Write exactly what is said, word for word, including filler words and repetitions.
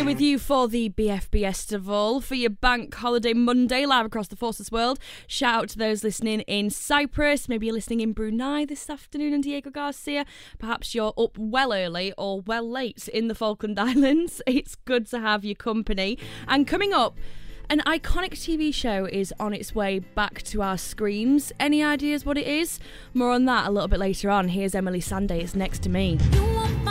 here with you for the B F B Festival, for your bank holiday Monday, live across the Forces world. Shout out to those listening in Cyprus. Maybe you're listening in Brunei this afternoon, and Diego Garcia. Perhaps you're up well early or well late in the Falkland Islands. It's good to have your company. And coming up, an iconic T V show is on its way back to our screens. Any ideas what it is? More on that a little bit later on. Here's Emily Sandé. It's Next to Me.